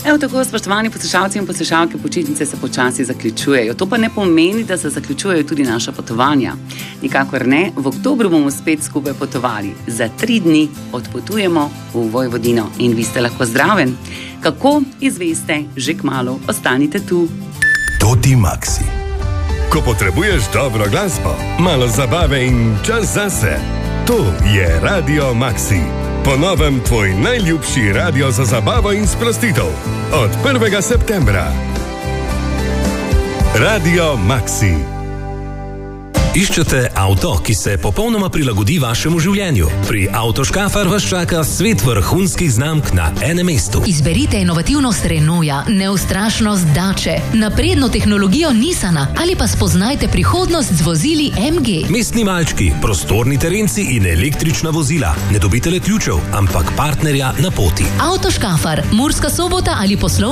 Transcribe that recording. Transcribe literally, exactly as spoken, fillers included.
Evo tako, spoštovani poslušalci in poslušalke, počitnice se počasi zaključujejo. To pa ne pomeni, da se zaključujejo tudi naša potovanja. Nikakor ne, v oktobru bomo spet skupaj potovali. Za tri dni odpotujemo v Vojvodino in vi ste lahko zdraven. Kako, izveste, že kmalu ostanite tu. Toti Maxi. Ko potrebuješ dobro glasbo, malo zabave in čas zase, to je Radio Maxi. Po novem tvoj najljubši radio za zabavo in sprostitev. Od prvega septembra. Radio Maxi. Iščete avto, ki se popolnoma prilagodi vašemu življenju? Pri Avtoškafar vas čaka svet vrhunskih znamk na enem mestu. Izberite inovativnost Renaulta, neustrašnost Dače, napredno tehnologijo Nissana ali pa spoznajte prihodnost z vozili M G. Mestni malčki, prostorni terenci in električna vozila. Ne dobite le ključev, ampak partnerja na poti. Avtoškafar, Murska Sobota ali poslovna